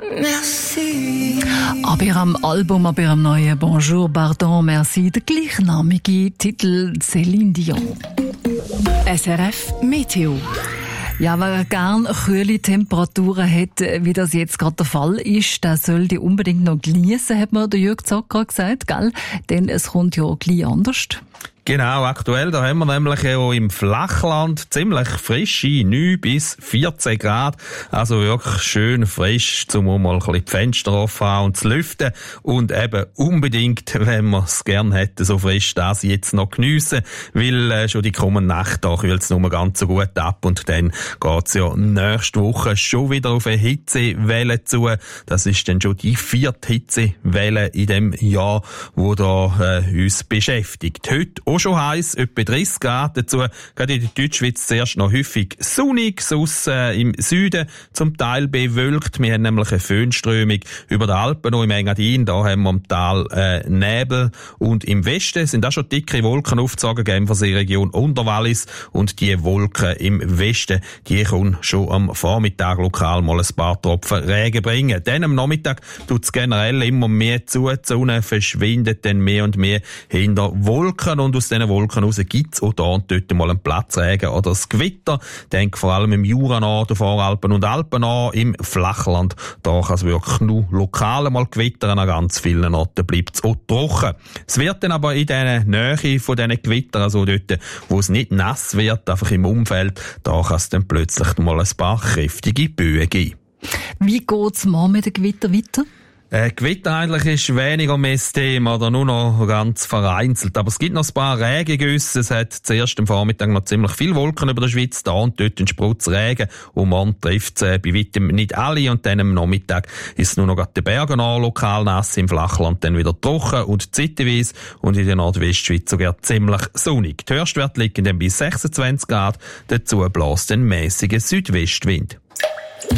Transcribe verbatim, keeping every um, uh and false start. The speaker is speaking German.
Merci. Aber am Album, aber am neuen Bonjour, Pardon, Merci, der gleichnamige Titel Céline Dion. S R F Meteo. Ja, wer gern kühle Temperaturen hat, wie das jetzt gerade der Fall ist, der sollte unbedingt noch geniessen, hat mir der Jürg Zocker gesagt, gell? Denn es kommt ja gleich anders. Genau, aktuell, da haben wir nämlich auch im Flachland ziemlich frische neun bis vierzehn Grad. Also wirklich schön frisch, um mal ein bisschen die Fenster offen haben und zu lüften. Und eben unbedingt, wenn wir es gerne hätten, so frisch das jetzt noch geniessen. Weil äh, schon die kommende Nacht, da kühlt es nur ganz so gut ab. Und dann geht's ja nächste Woche schon wieder auf eine Hitzewelle zu. Das ist dann schon die vierte Hitzewelle in dem Jahr, wo da äh, uns beschäftigt. Heute auch schon heiß, etwa dreißig Grad dazu. Gerade in der Deutschschweiz zuerst noch häufig sonnig, sonst äh, im Süden zum Teil bewölkt. Wir haben nämlich eine Föhnströmung über die Alpen, noch im Engadin. Da haben wir im Tal äh, Nebel. Und im Westen sind auch schon dicke Wolken aufgezogen, Genfersee Region Unterwallis. Und die Wolken im Westen, die können schon am Vormittag lokal mal ein paar Tropfen Regen bringen. Dann am Nachmittag tut es generell immer mehr zu. Die Sonne verschwindet dann mehr und mehr hinter Wolken. Und aus diesen Wolken raus gibt's auch da und dort mal einen Platzregen oder das Gewitter. Denk vor allem im Jura an, den Voralpen und Alpen an, im Flachland. Da kann es wirklich nur lokal mal gewittern, an ganz vielen Orten bleibt es auch trocken. Es wird dann aber in der Nähe von diesen Gewittern, also dort, wo es nicht nass wird, einfach im Umfeld, da kann es dann plötzlich mal ein paar kräftige Böen geben. Wie geht's morgen mit dem Gewitter weiter? Äh, Gewitter eigentlich ist weniger mehr das Thema, oder nur noch ganz vereinzelt. Aber es gibt noch ein paar Regengüsse. Es hat zuerst am Vormittag noch ziemlich viele Wolken über der Schweiz, da und dort ein Sprutz Regen. Und morgen trifft es äh, bei weitem nicht alle. Und dann am Nachmittag ist es nur noch die Berge an, lokal nass, im Flachland dann wieder trocken und zeitweise. Und in der Nordwestschweiz sogar ziemlich sonnig. Die Höchstwerte liegen dann bei sechsundzwanzig Grad. Dazu bläst ein mäßiger Südwestwind.